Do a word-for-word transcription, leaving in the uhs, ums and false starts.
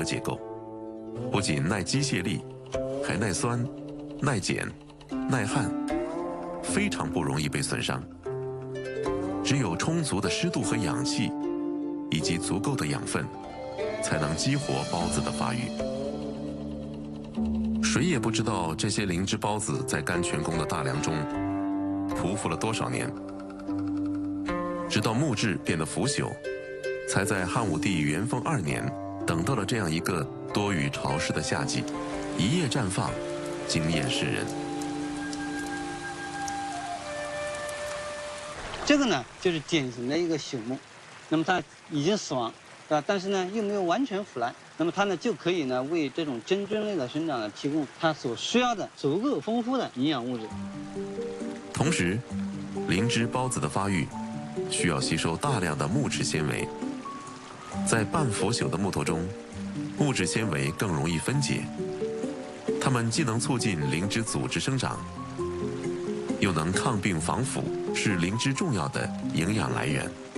合结构，不仅耐机械力，还耐酸、耐碱、耐旱，非常不容易被损伤。只有充足的湿度和氧气，以及足够的养分，才能激活孢子的发育。谁也不知道这些灵芝孢子在甘泉宫的大梁中匍匐了多少年，直到木质变得腐朽，才在汉武帝元丰二年等到了这样一个多雨潮湿的夏季，一夜绽放，惊艳世人。 这个呢，就是典型的一个朽木，那么它已经死亡，对吧？但是呢，又没有完全腐烂，那么它呢就可以呢为这种真菌类的生长呢提供它所需要的足够丰富的营养物质。 同时，灵芝孢子的发育需要吸收大量的木质纤维，在半腐朽的木头中，木质纤维更容易分解，它们既能促进灵芝组织生长，又能抗病防腐，是灵芝重要的营养来源。